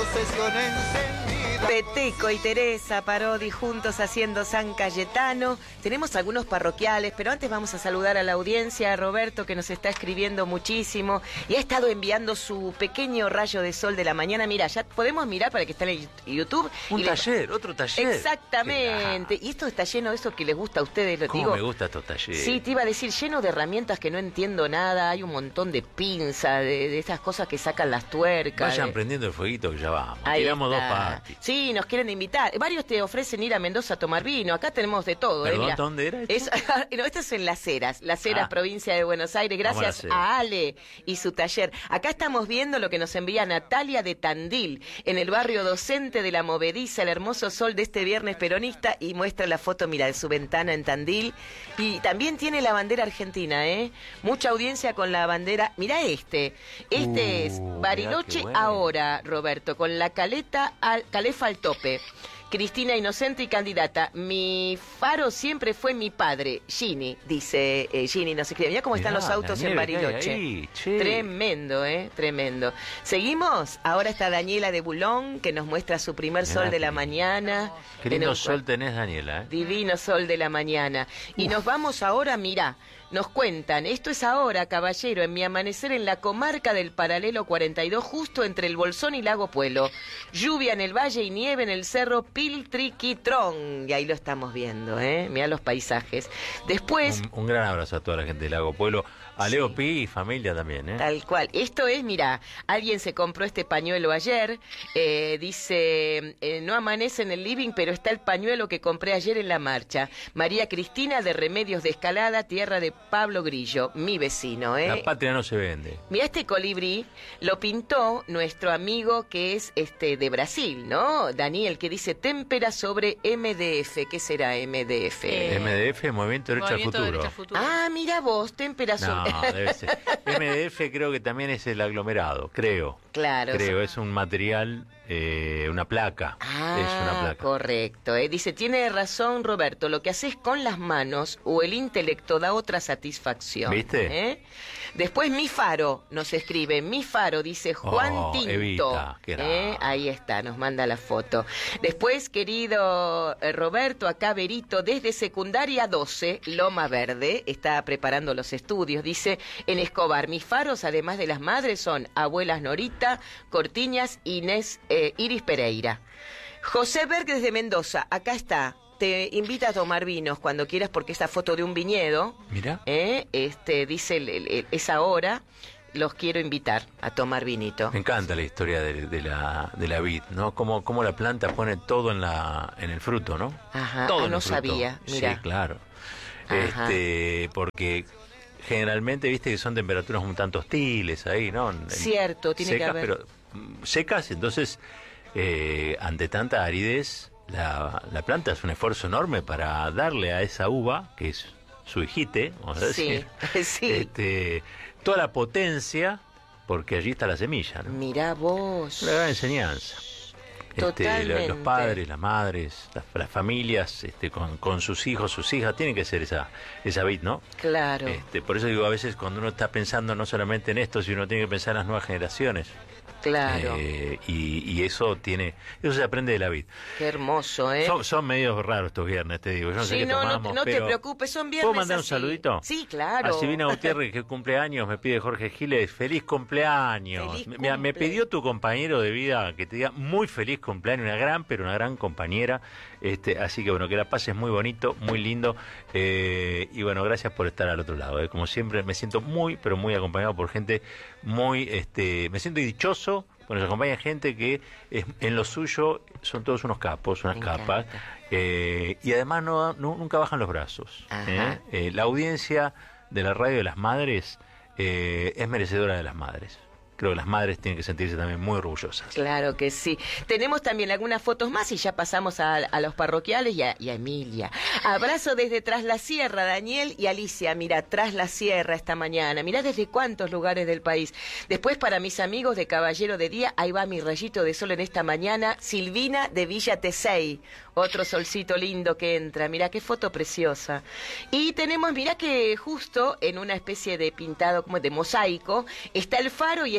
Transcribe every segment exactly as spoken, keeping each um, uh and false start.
procesión encendida. Peteco y Teresa Parodi juntos haciendo San Cayetano. Tenemos algunos parroquiales, pero antes vamos a saludar a la audiencia, a Roberto, que nos está escribiendo muchísimo y ha estado enviando su pequeño rayo de sol de la mañana. Mira, ya podemos mirar para que está en YouTube. Un y taller, le... otro taller. Exactamente. Y esto está lleno de eso que les gusta a ustedes. Lo ¿Cómo digo, me gusta estos talleres? Sí, te iba a decir, lleno de herramientas que no entiendo nada. Hay un montón de pinzas, de, de esas cosas que sacan las tuercas. Vayan de... prendiendo el fueguito que ya vamos. Ahí Tiramos está. dos patis. Sí, nos quieren invitar. Varios te ofrecen ir a Mendoza a tomar vino. Acá tenemos de todo. ¿Perdón, ¿eh? Mirá. dónde era esto? Es, no, esto es en Las Heras. Las Heras, Ah. provincia de Buenos Aires. Gracias Vamos a a Ale y su taller. Acá estamos viendo lo que nos envía Natalia de Tandil, en el barrio docente de La Movediza, el hermoso sol de este viernes peronista, y muestra la foto, mira, de su ventana en Tandil. Y también tiene la bandera argentina, ¿eh? Mucha audiencia con la bandera. Mira este. Este Uh, es mirá Bariloche qué bueno. ahora, Roberto, con la caleta al, calefa al tope. Cristina inocente y candidata. Mi faro siempre fue mi padre. Gini, dice eh, Gini, nos escribe. Mirá cómo están Mirá, los autos la en nieve que hay Bariloche. ahí, che. Tremendo, ¿eh? Tremendo. ¿Seguimos? Ahora está Daniela de Bulón, que nos muestra su primer Mirá sol de qué la lindo. mañana. Qué en lindo el sol cual- tenés, Daniela, ¿eh? Divino sol de la mañana. Y nos vamos ahora, mirá, nos cuentan, esto es ahora, caballero, en mi amanecer en la comarca del paralelo cuarenta y dos, justo entre el Bolsón y Lago Puelo. Lluvia en el valle y nieve en el cerro Piltriquitrón. Y ahí lo estamos viendo, ¿eh? Mirá los paisajes. Después... Un, un gran abrazo a toda la gente del Lago Pueblo. A Leo Sí. Pi y familia también, ¿eh? Tal cual. Esto es, mira, alguien se compró este pañuelo ayer, eh, dice, eh, no amanece en el living, pero está el pañuelo que compré ayer en la marcha. María Cristina de Remedios de Escalada, tierra de Pablo Grillo, mi vecino, ¿eh? La patria no se vende. Mira, este colibrí lo pintó nuestro amigo que es este de Brasil, ¿no? Daniel, que dice témpera sobre M D F. ¿Qué será M D F? Eh, M D F, Movimiento Derecho al Movimiento Futuro. Derecho al Futuro. Ah, mira vos, témpera sobre... No, debe ser. M D F creo que también es el aglomerado, creo. Claro. Creo, es un material, eh, una placa. Ah, es una placa. correcto. ¿eh? Dice, tiene razón Roberto, lo que haces con las manos o el intelecto da otra satisfacción. ¿Viste? ¿eh? Después mi faro nos escribe, mi faro, dice Juan Oh, Tinto. Evita, qué ¿eh? grande. Ahí está, nos manda la foto. Después, querido eh, Roberto, acá Berito, desde secundaria doce, Loma Verde, está preparando los estudios. Dice, en Escobar, mis faros, además de las madres, son abuelas Norita, Cortiñas, Inés, eh, Iris Pereira. José Berg desde Mendoza, acá está. Te invita a tomar vinos cuando quieras porque esa foto de un viñedo, Mira. ¿eh? este, dice el, el, el, esa hora, los quiero invitar a tomar vinito. Me encanta la historia de, de la de la vid, ¿no? Cómo, cómo la planta pone todo en la en el fruto, ¿no? Ajá, todo ah, en no el fruto. sabía, mira. Sí, claro. Ajá. Este, porque generalmente, viste que son temperaturas un tanto hostiles ahí, ¿no? En- Cierto, tiene que secas, haber. pero mm, secas, entonces eh, ante tanta aridez, la, la planta es un esfuerzo enorme para darle a esa uva, que es su hijite, vamos a Sí, decir, sí. este, toda la potencia, porque allí está la semilla, ¿no? Mirá vos. Una gran enseñanza. Este, lo- Totalmente. los padres, las madres, las, las familias, este, con, con sus hijos, sus hijas, tienen que ser esa, esa vid, ¿no? Claro. Este, por eso digo, a veces cuando uno está pensando no solamente en esto, sino tiene que pensar en las nuevas generaciones. Claro. Eh, y, y eso tiene, eso se aprende de la vida. Qué hermoso, ¿eh? Son, son medios raros estos viernes, te digo. Yo no sé Sí, qué no, no, tomamos, no te pero preocupes, son viernes ¿puedo mandar un así. saludito? Sí, claro. A Silvina Gutiérrez, que cumple años, me pide Jorge Giles, feliz cumpleaños. Feliz Mira, me cumple. pidió tu compañero de vida que te diga muy feliz cumpleaños, una gran, pero una gran compañera. Este, así que bueno, que la pases muy bonito, muy lindo. Eh, y bueno, gracias por estar al otro lado. eh. Como siempre, me siento muy, pero muy acompañado por gente muy, este, me siento dichoso. Bueno, nos acompaña gente que es, en lo suyo son todos unos capos, unas Me capas, encanta. eh, y además no, no- nunca bajan los brazos. Ajá. ¿eh? Eh, la audiencia de la radio de las madres eh, es merecedora de las madres. Creo que las madres tienen que sentirse también muy orgullosas. Claro que sí. Tenemos también algunas fotos más y ya pasamos a, a los parroquiales y a, y a Emilia. Abrazo desde Tras la Sierra, Daniel y Alicia. Mira, Tras la Sierra esta mañana. Mirá desde cuántos lugares del país. Después para mis amigos de Caballero de Día, ahí va mi rayito de sol en esta mañana. Silvina de Villa Tesey. Otro solcito lindo que entra. Mirá qué foto preciosa. Y tenemos, mirá que justo en una especie de pintado como de mosaico, está el faro y está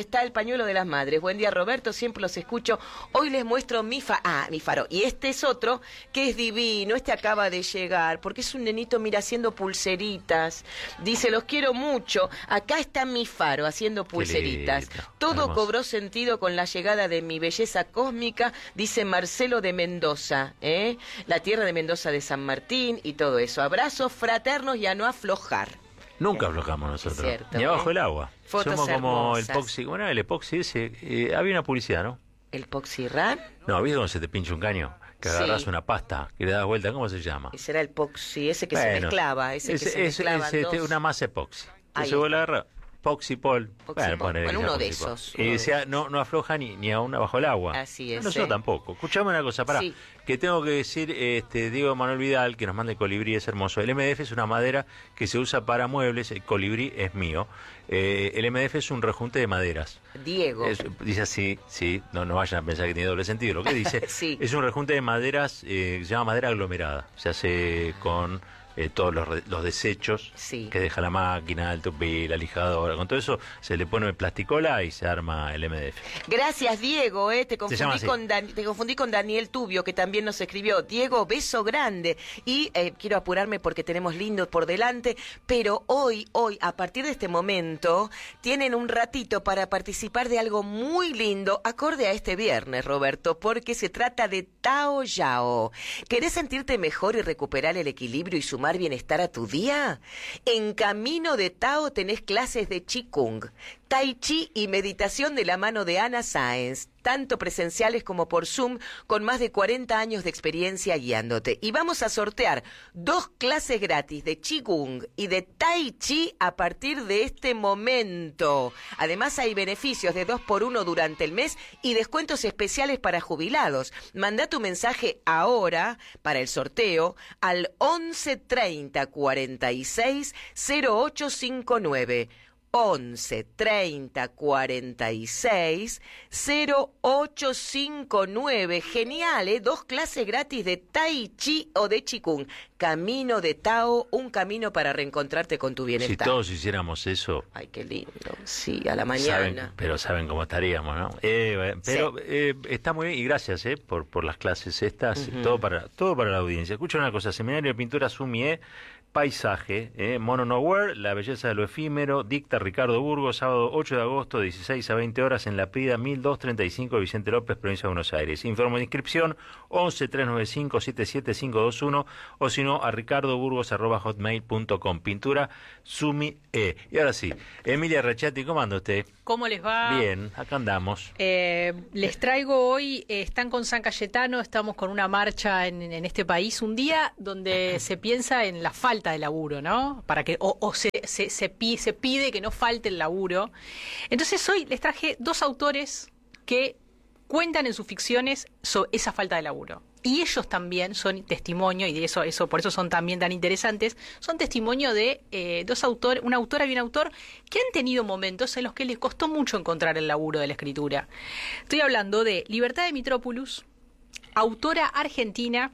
está el pañuelo de las madres. Buen día, Roberto, siempre los escucho. Hoy les muestro mi fa ah, mi faro. Y este es otro que es divino, este acaba de llegar, porque es un nenito, mira, haciendo pulseritas. Dice, los quiero mucho. Acá está mi faro haciendo pulseritas. Todo hermoso. Cobró sentido con la llegada de mi belleza cósmica, dice Marcelo de Mendoza, ¿eh? La tierra de Mendoza de San Martín y todo eso. Abrazos fraternos y a no aflojar. Nunca aflojamos nosotros, cierto, ni abajo ¿eh? el agua. Fotos Somos como el hermosas. epoxi. Bueno, el epoxi ese, eh, había una publicidad, ¿no? ¿El Poxirran? No, ¿viste cuando se te pincha un caño? Que Sí. agarras una pasta, que le das vuelta, ¿cómo se llama? Ese era el Poxi, ese que se Bueno, mezclaba, ese, ese- que se ese- mezclaban ese- dos. este, una masa epoxi. Ahí Entonces vos está. la agarras, Poxipol. Poxipol. ponele que Bueno, sea uno de Poxipol. esos, Y uno de decía, no, no afloja ni, ni aún bajo el agua. Así es, Nosotros ¿eh? tampoco. Escuchame una cosa, pará. Sí. Que tengo que decir, este, Diego Manuel Vidal, que nos manda el colibrí, es hermoso. El M D F es una madera que se usa para muebles, el colibrí es mío. Eh, el M D F es un rejunte de maderas. Diego. Es- dice así, sí, no, no vayan a pensar que tiene doble sentido. Lo que dice Sí. es un rejunte de maderas, eh, se llama madera aglomerada. Se hace con eh, todos los, re- los desechos Sí. que deja la máquina, el tupí, la lijadora. Con todo eso se le pone plasticola y se arma el M D F. Gracias, Diego, ¿eh? Te llama confundí, así. con Dan- te confundí con Daniel Tubio, que también nos escribió. Diego, beso grande. Y eh, quiero apurarme porque tenemos lindo por delante, pero hoy, hoy, a partir de este momento, tienen un ratito para participar de algo muy lindo, acorde a este viernes, Roberto, porque se trata de Tao Yao. ¿Querés sentirte mejor y recuperar el equilibrio y sumar bienestar a tu día? En Camino de Tao tenés clases de Qigong, Tai Chi y meditación de la mano de Ana Sáenz, tanto presenciales como por Zoom, con más de cuarenta años de experiencia guiándote. Y vamos a sortear dos clases gratis de Qigong y de Tai Chi a partir de este momento. Además hay beneficios de dos por uno durante el mes y descuentos especiales para jubilados. Manda tu mensaje ahora para el sorteo al once treinta cuarenta y seis cero ocho cincuenta y nueve. once treinta cuarenta y seis cero ocho cincuenta y nueve. Genial, ¿eh? Dos clases gratis de Tai Chi o de Qigong. Camino de Tao, un camino para reencontrarte con tu Si bienestar. todos hiciéramos eso, Ay, qué lindo. Sí, a la mañana. saben, pero saben cómo estaríamos, ¿no? Eh, pero eh, está muy bien y gracias eh, por, por las clases estas, Ujú. todo para todo para la audiencia. Escucha una cosa, Seminario de Pintura Sumie, Paisaje, eh, Mono Nowhere, la belleza de lo efímero, dicta Ricardo Burgos, sábado ocho de agosto, dieciséis a veinte horas en la Prida mil doscientos treinta y cinco, Vicente López, provincia de Buenos Aires. Informe de inscripción once tres nueve cinco siete siete cinco dos uno o si no a ricardoburgos arroba hotmail punto com. Pintura Sumi E. Y ahora sí, Emilia Rachati, ¿cómo anda usted? ¿Cómo les va? Bien, acá andamos. Eh, les traigo hoy, eh, están con San Cayetano, estamos con una marcha en, en este país, un día donde se piensa en la falta de laburo, ¿no? Para que, o, o se, se, se, pi- se pide que no falte el laburo. Entonces hoy les traje dos autores que cuentan en sus ficciones sobre esa falta de laburo. Y ellos también son testimonio, y de eso, eso por eso son también tan interesantes, son testimonio de eh, dos autores, una autora y un autor que han tenido momentos en los que les costó mucho encontrar el laburo de la escritura. Estoy hablando de Libertad de Mitrópolis, autora argentina,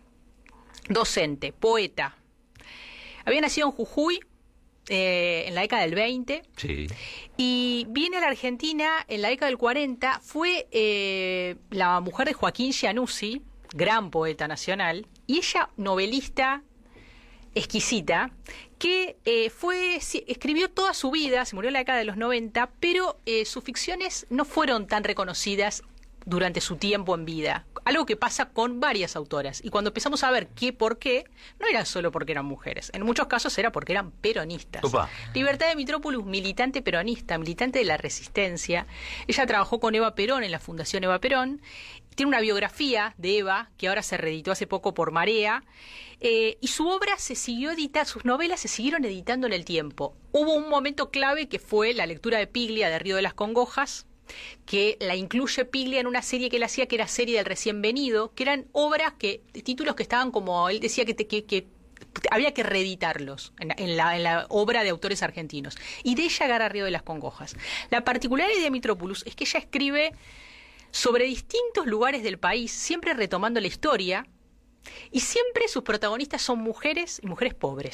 docente, poeta. Había nacido en Jujuy eh, en la década del veinte. Sí. Y viene a la Argentina en la década del cuarenta, fue eh, la mujer de Joaquín Giannuzzi, gran poeta nacional, y ella novelista exquisita, que eh, fue sí, escribió toda su vida, se murió en la década de los noventa, pero eh, sus ficciones no fueron tan reconocidas durante su tiempo en vida. Algo que pasa con varias autoras. Y cuando empezamos a ver qué, por qué, no era solo porque eran mujeres. En muchos casos era porque eran peronistas. Opa. Libertad de Mitrópolis, militante peronista, militante de la resistencia. Ella trabajó con Eva Perón en la Fundación Eva Perón. Tiene una biografía de Eva que ahora se reeditó hace poco por Marea. Eh, y su obra se siguió editando, sus novelas se siguieron editando en el tiempo. Hubo un momento clave que fue la lectura de Piglia de Río de las Congojas, que la incluye Piglia en una serie que él hacía, que era Serie del Recién Venido, que eran obras, que títulos que estaban como, él decía que, te, que, que había que reeditarlos en, en, la, en la obra de autores argentinos. Y de ella agarra Río de las Congojas. La particularidad de Mitrópolis es que ella escribe sobre distintos lugares del país, siempre retomando la historia, y siempre sus protagonistas son mujeres y mujeres pobres.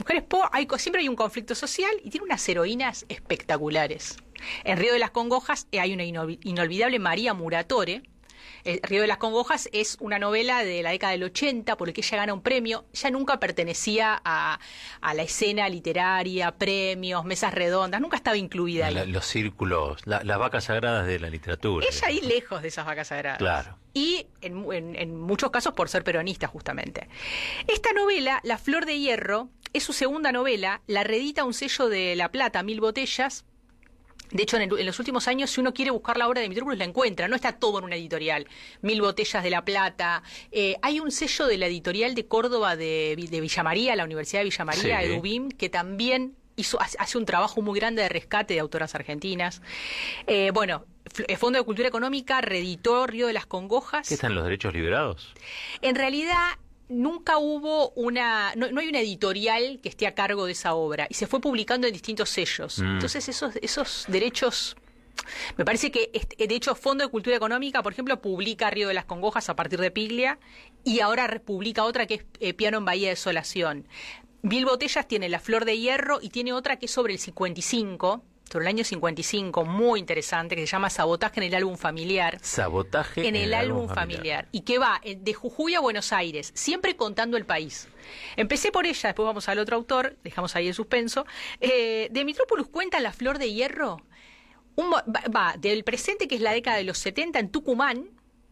Mujeres po, hay, siempre hay un conflicto social y tiene unas heroínas espectaculares. En Río de las Congojas eh, hay una inol- inolvidable María Muratore. El Río de las Congojas es una novela de la década del ochenta por el que ella gana un premio. Ella nunca pertenecía a, a la escena literaria, premios, mesas redondas, nunca estaba incluida ahí. La, los círculos, la, las vacas sagradas de la literatura. Ella ahí lejos de esas vacas sagradas. Claro. Y en, en, en muchos casos por ser peronista, justamente. Esta novela, La Flor de Hierro, es su segunda novela, la reedita un sello de La Plata, Mil Botellas. De hecho, en, el, en los últimos años, si uno quiere buscar la obra de Mitrópolis, la encuentra. No está todo en una editorial. Mil Botellas de La Plata. Eh, hay un sello de la editorial de Córdoba de, de Villa María, la Universidad de Villa María, Sí. Edubim, que también hizo, hace un trabajo muy grande de rescate de autoras argentinas. Eh, bueno, el Fondo de Cultura Económica reeditó Río de las Congojas. ¿Qué están los derechos liberados? En realidad, nunca hubo una... No, no hay una editorial que esté a cargo de esa obra. Y se fue publicando en distintos sellos. Mm. Entonces, esos, esos derechos... Me parece que, este, de hecho, Fondo de Cultura Económica, por ejemplo, publica Río de las Congojas a partir de Piglia. Y ahora publica otra que es eh, Piano en Bahía Desolación. Mil Botellas tiene La Flor de Hierro y tiene otra que es sobre el cincuenta y cinco... sobre el año cincuenta y cinco, muy interesante, que se llama Sabotaje en el álbum familiar. Sabotaje En el álbum familiar. Y que va eh, de Jujuy a Buenos Aires, siempre contando el país. Empecé por ella, después vamos al otro autor, dejamos ahí el suspenso. Eh, de Mitrópolis cuenta La Flor de Hierro, un, va, va del presente, que es la década de los setenta en Tucumán,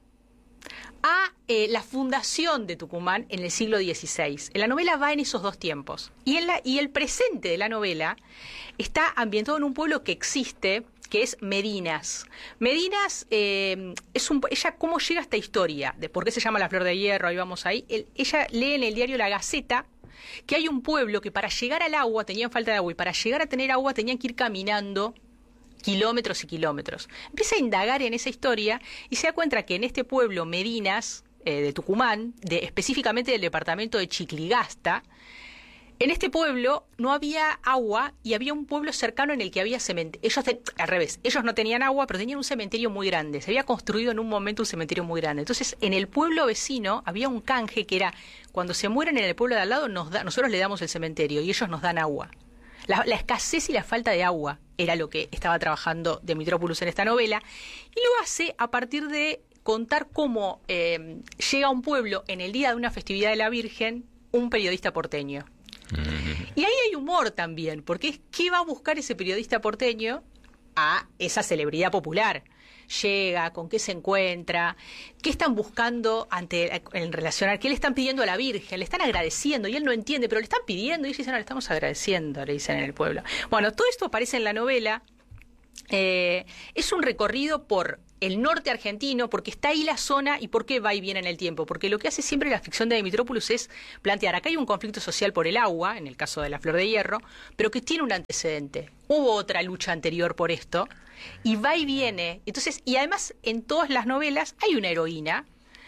a eh, la fundación de Tucumán en el siglo dieciséis. En la novela va en esos dos tiempos. Y, en la, y el presente de la novela está ambientado en un pueblo que existe, que es Medinas. Medinas eh, es un... Ella, ¿cómo llega a esta historia? De por qué se llama La Flor de Hierro, ahí vamos ahí. El, ella lee en el diario La Gaceta que hay un pueblo que para llegar al agua tenían falta de agua, y para llegar a tener agua tenían que ir caminando kilómetros y kilómetros. Empieza a indagar en esa historia y se da cuenta que en este pueblo, Medinas, eh, de Tucumán, de, específicamente del departamento de Chicligasta, en este pueblo no había agua y había un pueblo cercano en el que había cementerio. Ellos, te, al revés, ellos no tenían agua, pero tenían un cementerio muy grande. Se había construido en un momento un cementerio muy grande. Entonces, en el pueblo vecino había un canje que era, cuando se mueren en el pueblo de al lado, nos da, nosotros le damos el cementerio y ellos nos dan agua. La, la escasez y la falta de agua era lo que estaba trabajando de Mitrópolis en esta novela, y lo hace a partir de contar cómo eh, llega a un pueblo en el día de una festividad de la Virgen un periodista porteño. Mm. Y ahí hay humor también, porque es ¿qué va a buscar ese periodista porteño a esa celebridad popular? Llega, con qué se encuentra, qué están buscando ante en relacionar, qué le están pidiendo a la Virgen, le están agradeciendo, y él no entiende, pero le están pidiendo, y ellos dicen, no, le estamos agradeciendo, le dicen en el pueblo. Bueno, todo esto aparece en la novela. Eh, es un recorrido por el norte argentino, porque está ahí la zona. ¿Y por qué va y viene en el tiempo? Porque lo que hace siempre la ficción de Mitrópolis es plantear, acá hay un conflicto social por el agua, en el caso de La Flor de Hierro, pero que tiene un antecedente. Hubo otra lucha anterior por esto, y va y viene. Entonces, y además, en todas las novelas hay una heroína,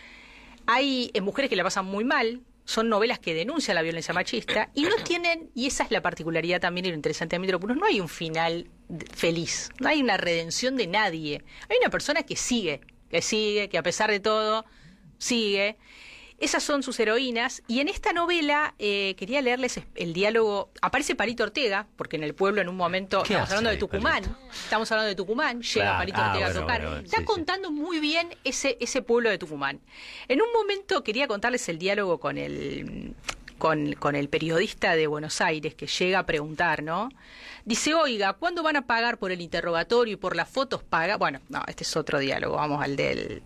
hay eh, mujeres que la pasan muy mal, son novelas que denuncian la violencia machista, y no tienen, y esa es la particularidad también y lo interesante de Mitrópolis, no hay un final feliz, no hay una redención de nadie. Hay una persona que sigue, que sigue, que a pesar de todo, sigue. Esas son sus heroínas, y en esta novela eh, quería leerles el diálogo. Aparece Palito Ortega, porque en el pueblo en un momento, estamos hablando de Tucumán, Palito? estamos hablando de Tucumán, llega claro. Palito Ortega ah, bueno, a tocar, bueno, bueno, está sí, contando sí. muy bien ese, ese pueblo de Tucumán. En un momento quería contarles el diálogo con el, con, con el periodista de Buenos Aires, que llega a preguntar, ¿no? Dice, oiga, ¿cuándo van a pagar por el interrogatorio y por las fotos? Paga. Bueno, no, este es otro diálogo, vamos al del...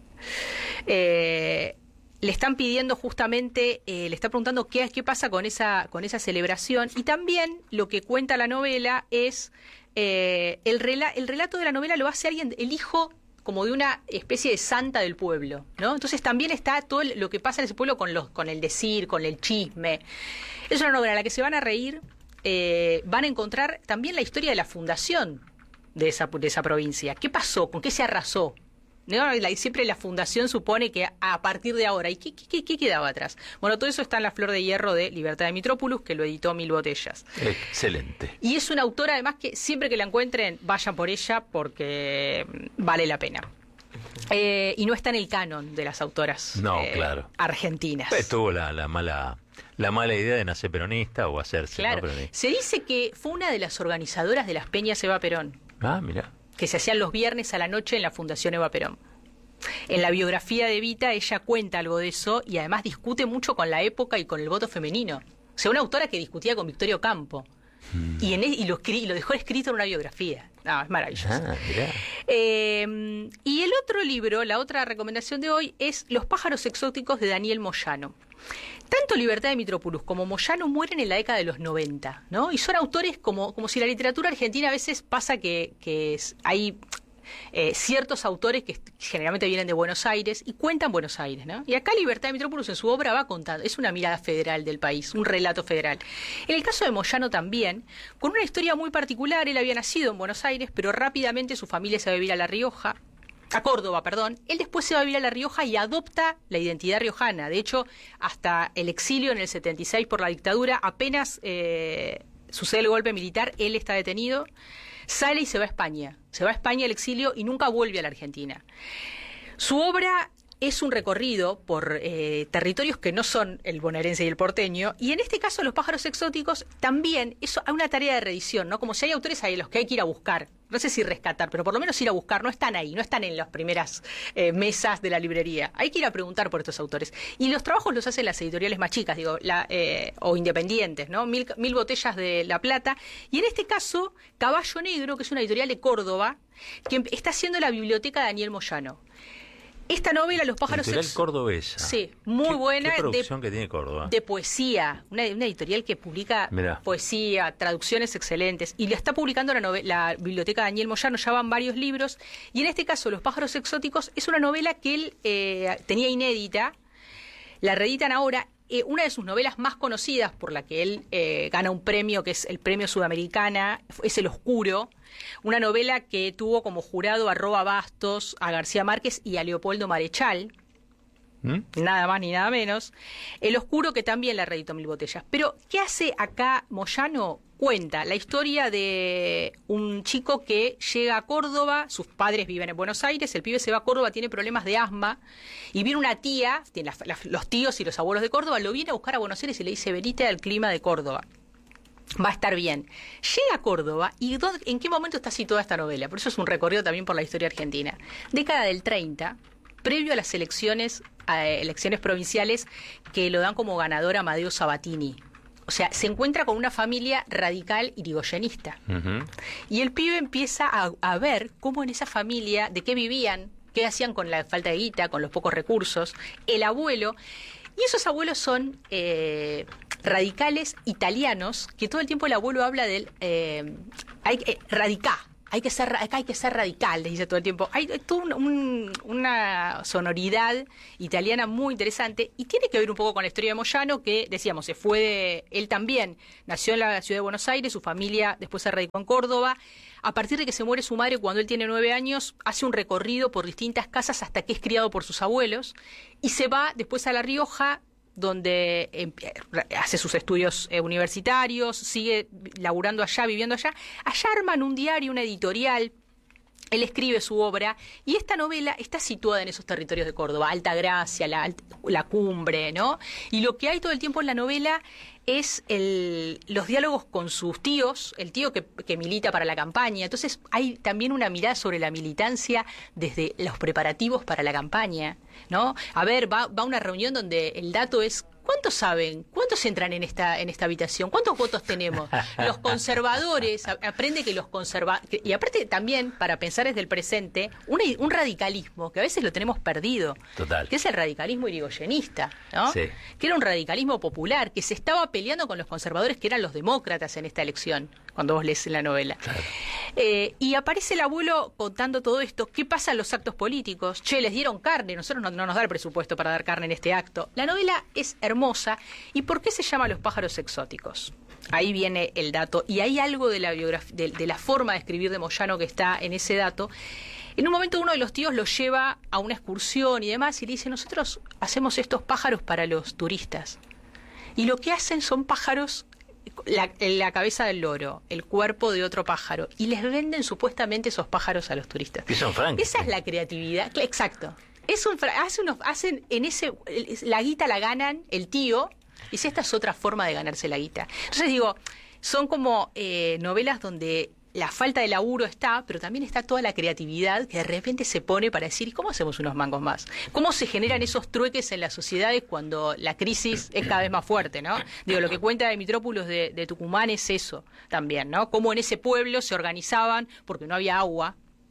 Eh, le están pidiendo justamente, eh, le está preguntando qué, qué pasa con esa, con esa celebración, y también lo que cuenta la novela es, eh, el, rela, el relato de la novela lo hace alguien, el hijo como de una especie de santa del pueblo, ¿no? Entonces también está todo lo que pasa en ese pueblo con, los, con el decir, con el chisme. Es una novela en la que se van a reír, eh, van a encontrar también la historia de la fundación de esa, de esa provincia. ¿Qué pasó? ¿Con qué se arrasó? ¿No? La, siempre la fundación supone que a partir de ahora, ¿y qué, qué, qué quedaba atrás? Bueno, todo eso está en La Flor de Hierro de Libertad de Mitrópolis, que lo editó Mil Botellas. Excelente. Y es una autora, además, que siempre que la encuentren, vayan por ella, porque vale la pena. Eh, y no está en el canon de las autoras no, eh, claro. argentinas. Pues tuvo la, la mala La mala idea de nacer peronista o hacerse, Claro. ¿no? Peronista. Se dice que fue una de las organizadoras de las peñas Eva Perón, Ah, mira. que se hacían los viernes a la noche en la Fundación Eva Perón. En la biografía de Evita ella cuenta algo de eso y además discute mucho con la época y con el voto femenino. O sea, una autora que discutía con Victorio Campo. Mm. Y, en, y, lo, y lo dejó escrito en una biografía. No, es maravilloso. Ah, mirá. Eh, y el otro libro, la otra recomendación de hoy, es Los pájaros exóticos de Daniel Moyano. Tanto Libertad de Mitrópolis como Moyano mueren en la década de los noventa, ¿no? Y son autores como, como si la literatura argentina a veces pasa que, que es, hay eh, ciertos autores que generalmente vienen de Buenos Aires y cuentan Buenos Aires, ¿no? Y acá Libertad de Mitrópolis en su obra va contando, es una mirada federal del país, un relato federal. En el caso de Moyano también, con una historia muy particular, él había nacido en Buenos Aires, pero rápidamente su familia se va a vivir a La Rioja, a Córdoba, perdón. Él después se va a vivir a La Rioja y adopta la identidad riojana. De hecho, hasta el exilio en el setenta y seis por la dictadura, apenas eh, sucede el golpe militar, él está detenido, sale y se va a España. Se va a España al exilio y nunca vuelve a la Argentina. Su obra es un recorrido por eh, territorios que no son el bonaerense y el porteño, y en este caso Los pájaros exóticos también es una tarea de reedición, ¿no? Como si hay autores ahí a los que hay que ir a buscar, no sé si rescatar, pero por lo menos ir a buscar, no están ahí, no están en las primeras eh, mesas de la librería, hay que ir a preguntar por estos autores. Y los trabajos los hacen las editoriales más chicas, digo, la, eh, o independientes, ¿no? Mil, mil botellas de La Plata, y en este caso Caballo Negro, que es una editorial de Córdoba, que está haciendo la biblioteca de Daniel Moyano. Esta novela, Los pájaros Editorial ex... cordobesa. Sí, muy ¿Qué, buena. ¿Qué producción de, que tiene Córdoba? De poesía, una, una editorial que publica Mirá. poesía, traducciones excelentes. Y la está publicando la, nove- la biblioteca Daniel Moyano, ya van varios libros. Y en este caso, Los pájaros exóticos, es una novela que él eh, tenía inédita. La reeditan ahora. Eh, una de sus novelas más conocidas, por la que él eh, gana un premio, que es el Premio Sudamericana, es El Oscuro. Una novela que tuvo como jurado a Roba Bastos, a García Márquez y a Leopoldo Marechal. ¿Mm? Nada más ni nada menos. El Oscuro, que también la reeditó Mil Botellas. Pero, ¿qué hace acá Moyano? Cuenta la historia de un chico que llega a Córdoba, sus padres viven en Buenos Aires, el pibe se va a Córdoba, tiene problemas de asma, y viene una tía, tiene la, la, los tíos y los abuelos de Córdoba, lo viene a buscar a Buenos Aires y le dice, venite al clima de Córdoba. Va a estar bien. Llega a Córdoba, ¿y dónde, en qué momento está situada esta novela? Por eso es un recorrido también por la historia argentina. Década del treinta, previo a las elecciones, a elecciones provinciales, que lo dan como ganador a Amadeo Sabatini. O sea, se encuentra con una familia radical irigoyenista. Uh-huh. Y el pibe empieza a, a ver cómo en esa familia, de qué vivían, qué hacían con la falta de guita, con los pocos recursos. El abuelo... Y esos abuelos son eh, radicales italianos, que todo el tiempo el abuelo habla del eh, hay, eh, radicá. Hay que ser, acá hay que ser radical, les dice todo el tiempo. Hay, hay toda un, un, una sonoridad italiana muy interesante y tiene que ver un poco con la historia de Moyano, que decíamos, se fue de, él también nació en la ciudad de Buenos Aires, su familia después se radicó en Córdoba. A partir de que se muere su madre cuando él tiene nueve años, hace un recorrido por distintas casas hasta que es criado por sus abuelos y se va después a La Rioja, donde eh, hace sus estudios eh, universitarios, sigue laburando allá, viviendo allá. Allá arman un diario, una editorial, él escribe su obra, y esta novela está situada en esos territorios de Córdoba, Altagracia, la, la Cumbre, ¿no? Y lo que hay todo el tiempo en la novela es el, los diálogos con sus tíos, el tío que, que milita para la campaña. Entonces hay también una mirada sobre la militancia desde los preparativos para la campaña, ¿no? A ver, va, va a una reunión donde el dato es... ¿Cuántos saben? ¿Cuántos entran en esta en esta habitación? ¿Cuántos votos tenemos? Los conservadores, a, aprende que los conservadores... Y aparte también, para pensar desde el presente, un, un radicalismo que a veces lo tenemos perdido. Total. Que es el radicalismo irigoyenista, ¿no? Sí. Que era un radicalismo popular, que se estaba peleando con los conservadores, que eran los demócratas en esta elección, cuando vos lees la novela. Claro. Eh, y aparece el abuelo contando todo esto. ¿Qué pasa en los actos políticos? Che, les dieron carne, nosotros no, no nos da el presupuesto para dar carne en este acto. La novela es hermosa. ¿Y por qué se llama Los pájaros exóticos? Ahí viene el dato. Y hay algo de la biografía, de, de la forma de escribir de Moyano que está en ese dato. En un momento uno de los tíos lo lleva a una excursión y demás y le dice, nosotros hacemos estos pájaros para los turistas. Y lo que hacen son pájaros... La, la cabeza del loro, el cuerpo de otro pájaro, y les venden supuestamente esos pájaros a los turistas. Y son Frankenstein. Esa es la creatividad, exacto. Es un, hace unos, hacen en ese, la guita la ganan el tío Y si esta es otra forma de ganarse la guita. Entonces digo, son como eh, novelas donde la falta de laburo está, pero también está toda la creatividad que de repente se pone para decir, ¿y cómo hacemos unos mangos más? ¿Cómo se generan esos trueques en las sociedades cuando la crisis es cada vez más fuerte, ¿no? Digo, lo que cuenta de Mitrópolis de, de Tucumán es eso también, ¿no? Cómo en ese pueblo se organizaban porque no había agua,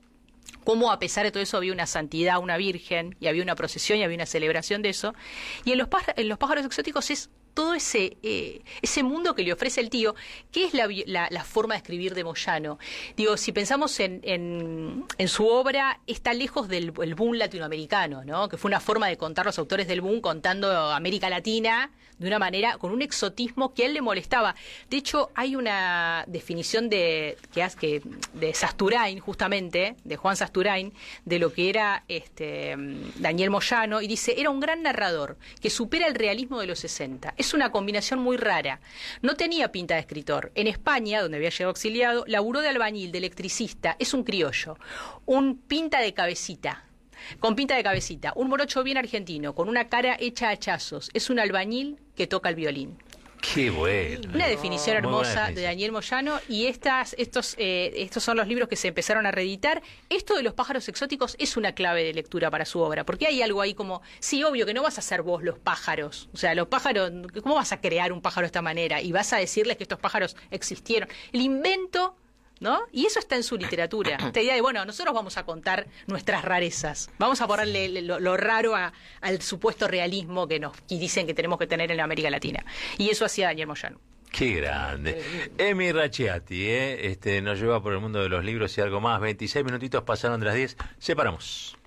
cómo a pesar de todo eso había una santidad, una virgen, y había una procesión y había una celebración de eso. Y en los, páj- en los pájaros exóticos es todo ese eh, ese mundo que le ofrece el tío, que es la, la, la forma de escribir de Moyano. Digo, si pensamos en, en, en su obra, está lejos del el boom latinoamericano, ¿no? Que fue una forma de contar los autores del boom contando América Latina de una manera, con un exotismo que a él le molestaba. De hecho, hay una definición de que hace de Sasturain, justamente, de Juan Sasturain, de lo que era este Daniel Moyano, y dice, era un gran narrador que supera el realismo de los sesenta. Es una combinación muy rara. No tenía pinta de escritor. En España, donde había llegado exiliado, laburó de albañil, de electricista. Es un criollo. Un pinta de cabecita. Con pinta de cabecita. Un morocho bien argentino, con una cara hecha a hachazos. Es un albañil que toca el violín. Qué bueno. Una definición Muy buena hermosa definición. de Daniel Moyano, y estas, estos, eh, estos son los libros que se empezaron a reeditar. Esto de los pájaros exóticos es una clave de lectura para su obra, porque hay algo ahí como, sí, obvio que no vas a ser vos los pájaros, o sea, los pájaros, ¿cómo vas a crear un pájaro de esta manera? Y vas a decirles que estos pájaros existieron. El invento, ¿no? Y eso está en su literatura. Esta idea de, bueno, nosotros vamos a contar nuestras rarezas. Vamos a ponerle lo, lo raro a, al supuesto realismo que nos que dicen que tenemos que tener en América Latina. Y eso hacía Daniel Moyano. Qué grande. Emi Racciati, ¿eh? este, nos lleva por el mundo de los libros y algo más. veintiséis minutitos pasaron de las diez. Separamos.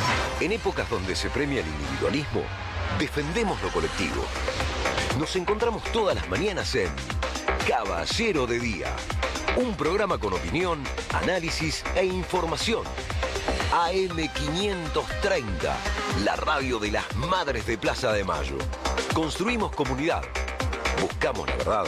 En épocas donde se premia el individualismo, defendemos lo colectivo. Nos encontramos todas las mañanas en Caballero de Día. Un programa con opinión, análisis e información. A M quinientos treinta, la radio de las Madres de Plaza de Mayo. Construimos comunidad. Buscamos la verdad.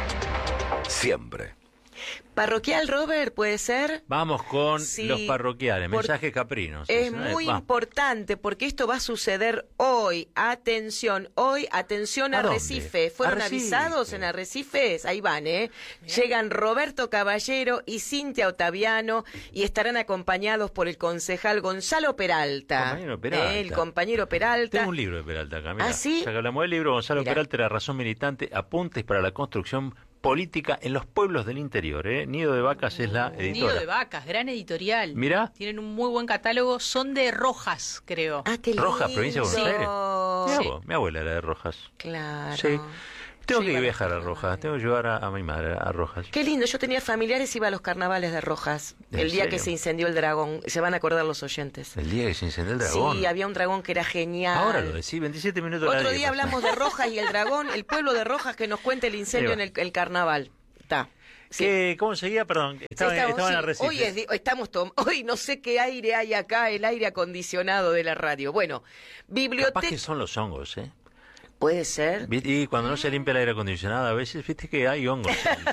Siempre. Parroquial, Robert, ¿puede ser? Vamos con Sí, los parroquiales, por- mensajes caprinos. Es ¿no? muy Va. importante porque esto va a suceder hoy. Atención, hoy, atención ¿A a dónde? Arrecife. ¿Fueron Arrecife. avisados en Arrecifes? Ahí van, ¿eh? Llegan Roberto Caballero y Cintia Ottaviano y estarán acompañados por el concejal Gonzalo Peralta. Compañero Peralta. ¿Eh? El compañero Peralta. Tengo un libro de Peralta acá, mirá. ¿Ah, sí? Ya que hablamos del libro, Gonzalo Mirá. Peralta, La razón militante, apuntes para la construcción política en los pueblos del interior. ¿eh? Nido de Vacas es la Nido editora. de Vacas, gran editorial. Mirá. Tienen un muy buen catálogo. Son de Rojas, creo. Ah, qué lindo. Rojas, provincia de Buenos Aires. Mirá Sí. vos, mi abuela era de Rojas. Claro. Sí. Tengo Sí, que bueno, viajar a Rojas, tengo que llevar a, a mi madre a Rojas. Qué lindo, yo tenía familiares, iba a los carnavales de Rojas, ¿En el día serio? que se incendió el dragón, se van a acordar los oyentes. El día que se incendió el dragón. Sí, había un dragón que era genial. Ahora lo decís, veintisiete minutos de la Otro diez día pasan. hablamos de Rojas y el dragón, el pueblo de Rojas que nos cuente el incendio Ahí va. en el, el carnaval. Está. Sí. ¿Qué- ¿Cómo seguía? Perdón, estaba, Sí, estamos- estaba en sí, Arrecife. hoy, es di- estamos tom- hoy no sé qué aire hay acá, el aire acondicionado de la radio. Bueno, Capaz biblioteca... que son los hongos, ¿eh? Puede ser. Vi- Y cuando no se limpia el aire acondicionado, a veces, viste que hay hongos.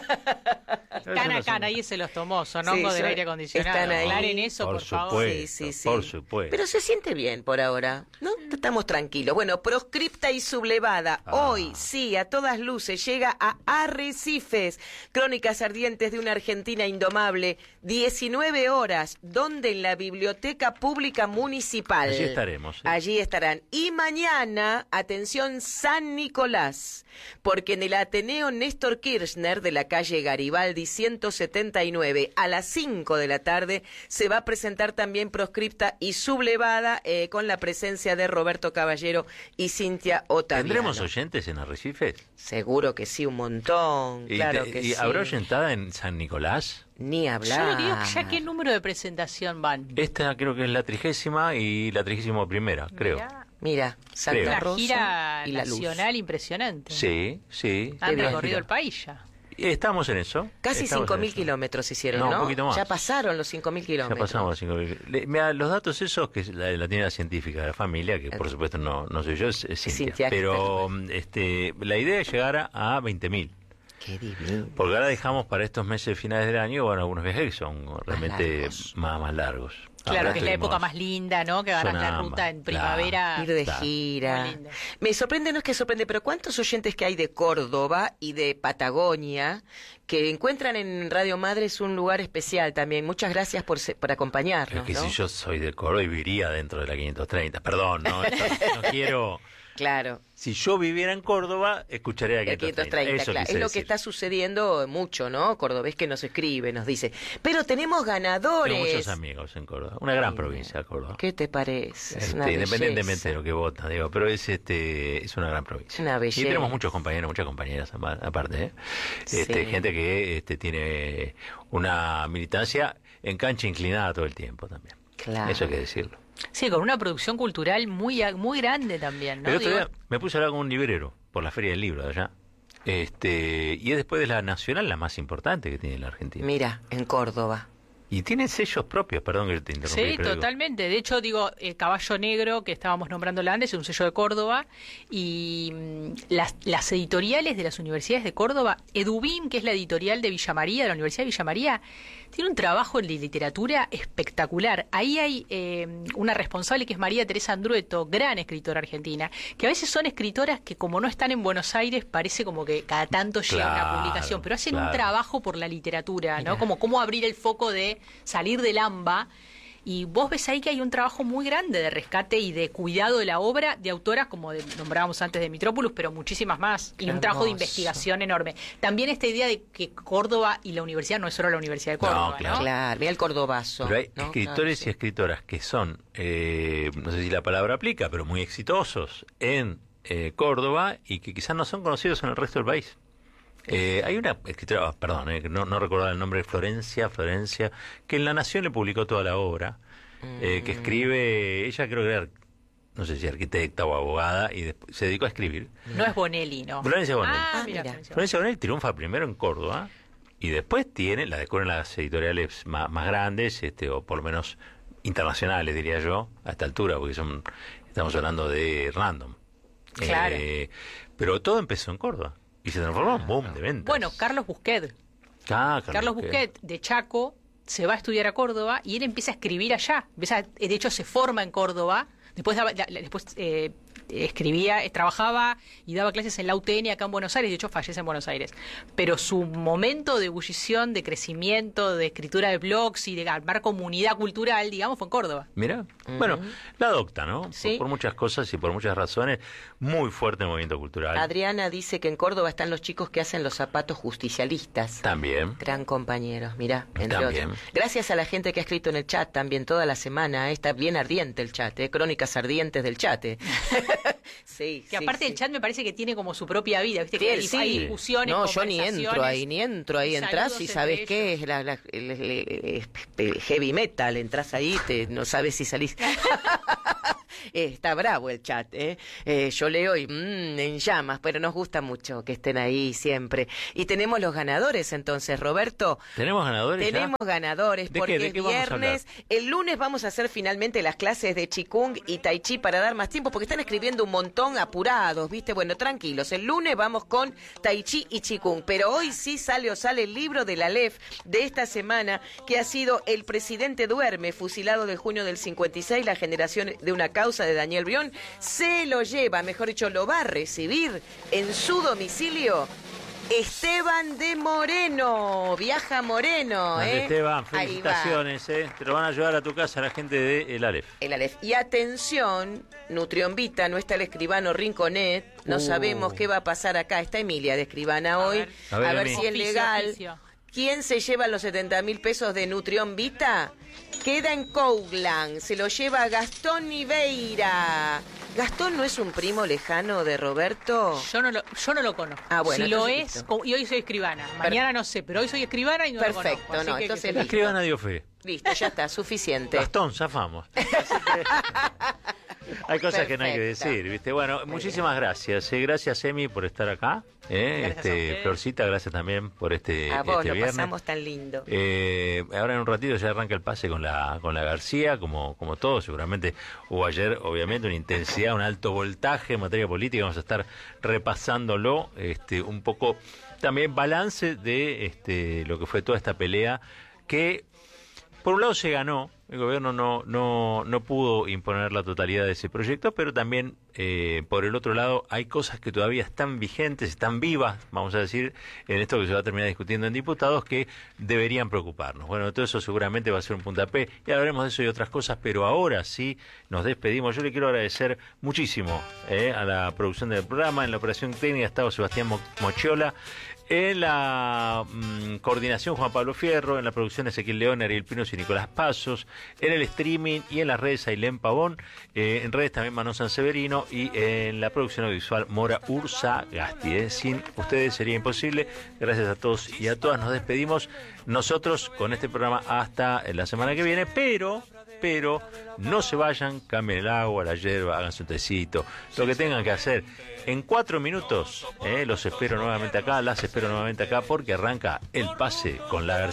Están acá, nadie se los tomó. Son Sí, hongos del son- aire acondicionado. están ahí. Aclaren eso, por, Por favor. supuesto. Sí, sí, sí. por supuesto. Pero se siente bien por ahora, ¿no? Estamos tranquilos. Bueno, proscripta y sublevada. Ah. Hoy, sí, a todas luces, llega a Arrecifes. Crónicas ardientes de una Argentina indomable. diecinueve horas, donde en la Biblioteca Pública Municipal. Allí estaremos, ¿eh? Allí estarán. Y mañana, atención, San Nicolás. Porque en el Ateneo Néstor Kirchner de la calle Garibaldi ciento setenta y nueve a las cinco de la tarde se va a presentar también proscripta y sublevada eh, con la presencia de Roberto Caballero y Cintia Ottaviano. ¿Tendremos oyentes en Arrecife? Seguro que sí, un montón. ¿Y, Claro te- que y sí. habrá oyentada en San Nicolás? Ni Yo hablar. lo que digo es que ya qué número de presentación van. Esta creo que es la trigésima y la trigésima primera, creo. Mirá, Mira, Santa Creo. una Rosa gira y la luz. nacional impresionante. Sí, sí. Han Una recorrido gira. el país ya. Estamos en eso. Casi estamos cinco en mil eso. kilómetros hicieron, No, ¿no? un poquito más. Ya pasaron los cinco mil Ya kilómetros. pasamos los cinco mil. Le- Mira, los datos esos, que es la, la tiene la científica de la familia, que por supuesto no, no soy yo, es, es Cintia. Cintia, que Pero este, la idea es llegar a veinte mil. Qué divino. Porque ahora dejamos para estos meses finales del año, bueno, algunos viajes que son realmente largos. más, más largos. Claro, Ahora que es la estuvimos- época más linda, ¿no? Que agarras Son la ambas, ruta en claro. primavera. Ir de Claro. gira. Muy lindo. Me sorprende, no es que sorprende, pero ¿cuántos oyentes que hay de Córdoba y de Patagonia que encuentran en Radio Madres un lugar especial también? Muchas gracias por, se- por Es acompañarnos, que ¿no? si yo soy de Córdoba y viviría dentro de la quinientos treinta. Perdón, no, Esto- no quiero... Claro. Si yo viviera en Córdoba, escucharía la El quinientos treinta. quinientos treinta, Eso claro. quise Es lo que decir. está sucediendo mucho, ¿no? Cordobés que nos escribe, nos dice. Pero tenemos ganadores. Tengo muchos amigos en Córdoba. Una gran provincia, Córdoba. ¿Qué te parece? Es una Este, independientemente belleza. de lo que votan, digo, pero es este es una gran provincia. Es una belleza. Y tenemos muchos compañeros, muchas compañeras ama- aparte, ¿eh? Este, Sí. gente que este, tiene una militancia en cancha inclinada todo el tiempo también. Claro. Eso hay que decirlo. Sí, con una producción cultural muy muy grande también, ¿no? El otro Digo, día me puse a hablar con un librero por la Feria del Libro de allá. Este, y es después de la nacional la más importante que tiene la Argentina. Mira, en Córdoba. Y tiene sellos propios, perdón que te interrumpí. Sí, pero digo, totalmente. De hecho, digo, el Caballo Negro, que estábamos nombrando antes, es un sello de Córdoba. Y mm, las, las editoriales de las universidades de Córdoba, Edubim, que es la editorial de Villa María, de la Universidad de Villa María, tiene un trabajo en literatura espectacular. Ahí hay eh, una responsable que es María Teresa Andrueto, gran escritora argentina, que a veces son escritoras que como no están en Buenos Aires, parece como que cada tanto llega Claro, una publicación, pero hacen un claro. trabajo por la literatura, ¿no? Mirá. Como cómo abrir el foco de salir del AMBA. Y vos ves ahí que hay un trabajo muy grande de rescate y de cuidado de la obra de autoras como de, nombrábamos antes de Mitrópolis, pero muchísimas más. Y Qué un trabajo de hermoso. investigación enorme. También esta idea de que Córdoba y la universidad no es solo la Universidad de No, Córdoba, ¿no? claro. Claro, mira el cordobazo. Pero hay ¿no? escritores Ah, y sí. escritoras que son, eh, no sé si la palabra aplica, pero muy exitosos en eh, Córdoba y que quizás no son conocidos en el resto del país. Eh, hay una escritora, ah, perdón, eh, que no, no recuerdo el nombre, Florencia, Florencia, que en La Nación le publicó toda la obra, eh, que escribe, ella creo que era, no sé si arquitecta o abogada, y después se dedicó a escribir. No es Bonelli, ¿no? Florencia Bonelli. Ah, Ah, mira, mira. Florencia Florencia Bonelli triunfa primero en Córdoba y después tiene, la descubren las editoriales más, más grandes, este, o por lo menos internacionales, diría yo, a esta altura, porque son estamos hablando de Random. Claro. Eh, pero todo empezó en Córdoba y se transformó en boom de ventas. Bueno, Carlos Busquet. Ah, Carlos Busquet, de Chaco, se va a estudiar a Córdoba y él empieza a escribir allá. Empieza, de hecho, se forma en Córdoba. Después, daba- la- la- después eh, escribía, eh, trabajaba y daba clases en la U T N acá en Buenos Aires. De hecho, fallece en Buenos Aires. Pero su momento de ebullición, de crecimiento, de escritura de blogs y de armar comunidad cultural, digamos, fue en Córdoba. Mira, bueno, la adopta, ¿no? Por- Sí. Por, muchas cosas y por muchas razones. Muy fuerte el movimiento cultural. Adriana dice que en Córdoba están los chicos que hacen los zapatos justicialistas. También. Gran compañeros, mirá, entre También. otros. Gracias a la gente que ha escrito en el chat también toda la semana. eh, Está bien ardiente el chat, eh, crónicas ardientes del chat. eh. sí, Que sí, aparte sí. el chat me parece que tiene como su propia vida, ¿viste? Que Sí, hay, sí. hay discusiones, No, yo ni entro conversaciones. ahí, ni entro ahí. y Entrás saludos y entre sabes qué ellos. es la, la- el- el- el- el heavy metal. Entrás ahí, te, no sabes si salís. Eh, Está bravo el chat, ¿eh? Eh, yo leo y mmm, en llamas, pero nos gusta mucho que estén ahí siempre. Y tenemos los ganadores entonces, Roberto. ¿Tenemos ganadores ya? Tenemos ganadores ¿De qué? porque ¿De es qué vamos a viernes. El lunes vamos a hacer finalmente las clases de Qigong y Tai Chi para dar más tiempo porque están escribiendo un montón apurados, ¿viste? Bueno, tranquilos. El lunes vamos con Tai Chi y Qigong, pero hoy sí sale o sale el libro de la L E F de esta semana que ha sido El presidente duerme, fusilado de junio del cincuenta y seis, la generación de una causa de Daniel Brión. Se lo lleva, mejor dicho, lo va a recibir en su domicilio Esteban de Moreno, viaja Moreno, Grande ¿eh? Esteban, Ahí va. felicitaciones, ¿eh? Te lo van a llevar a tu casa la gente de El Aleph. El Aleph. Y atención, Nutrión Vita, no está el escribano Rinconet, no Uh. sabemos qué va a pasar acá. Está Emilia de escribana hoy, ver. A a ver, ver, Emi. si es Oficio, legal. oficio. ¿Quién se lleva los setenta mil pesos de Nutrión Vita? Queda en Coughlan, se lo lleva Gastón Niveira. ¿Gastón no es un primo lejano de Roberto? Yo no lo, yo no lo conozco. Ah, bueno, si lo entonces es, listo. como- y hoy soy escribana. Mañana no sé, pero hoy soy escribana y no Perfecto, lo conozco. así no, que- entonces que- La listo. escribana dio fe. Listo, ya está, suficiente. Gastón, zafamos. Así que hay cosas que no hay que Perfecto. decir, ¿viste? Bueno, muchísimas gracias. eh, Gracias, Emi, por estar acá. eh, Gracias a este, ustedes. Florcita, gracias también por este, A vos este lo viernes. pasamos tan lindo. Eh, ahora en un ratito ya arranca el pase con la con la García, como como todo, seguramente hubo ayer, obviamente, una intensidad, un alto voltaje en materia política, vamos a estar repasándolo, este, un poco también balance de este lo que fue toda esta pelea, que por un lado se ganó, el gobierno no, no, no pudo imponer la totalidad de ese proyecto, pero también, eh, por el otro lado, hay cosas que todavía están vigentes, están vivas, vamos a decir, en esto que se va a terminar discutiendo en diputados, que deberían preocuparnos. Bueno, todo eso seguramente va a ser un puntapié, y hablaremos de eso y otras cosas, pero ahora sí nos despedimos. Yo le quiero agradecer muchísimo eh, a la producción del programa. En la operación técnica ha estado Sebastián Mo- Mochiola, en la mmm, coordinación Juan Pablo Fierro, en la producción Ezequiel León, Ariel Pinos y Nicolás Pasos, en el streaming y en las redes Ailén Pavón, eh, en redes también Manon Sanseverino, y en la producción audiovisual Mora Urzagasti. Eh. Sin ustedes sería imposible. Gracias a todos y a todas. Nos despedimos nosotros con este programa hasta la semana que viene, pero... pero no se vayan, cambien el agua, la hierba, háganse un tecito, lo que tengan que hacer. En cuatro minutos eh, los espero nuevamente acá, las espero nuevamente acá, porque arranca el pase con la García.